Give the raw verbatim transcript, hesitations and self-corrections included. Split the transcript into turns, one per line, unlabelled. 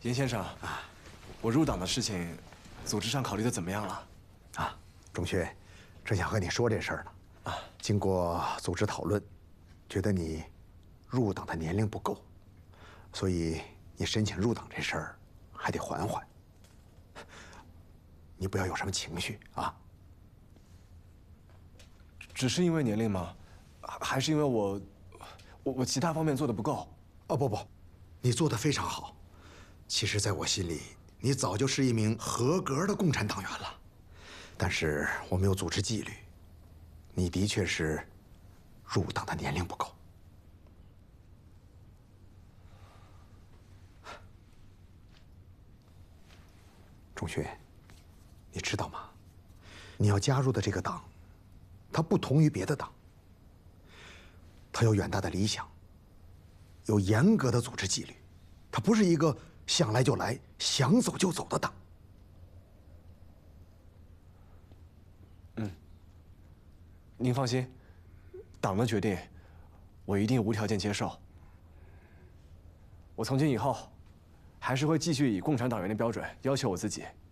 严先生啊，我入党的事情，组织上考虑的怎么样了？
啊，钟旭，正想和你说这事儿呢。啊，经过组织讨论，觉得你入党的年龄不够，所以你申请入党这事儿还得缓缓。你不要有什么情绪啊。
只是因为年龄吗？还是因为我，我我其他方面做的不够？
哦不不，你做的非常好。其实，在我心里，你早就是一名合格的共产党员了。但是我没有组织纪律，你的确是入党的年龄不够。钟旭，你知道吗？你要加入的这个党，它不同于别的党，它有远大的理想，有严格的组织纪律，它不是一个想来就来、想走就走的党。
嗯，您放心，党的决定，我一定无条件接受。我从今以后，还是会继续以共产党员的标准要求我自己。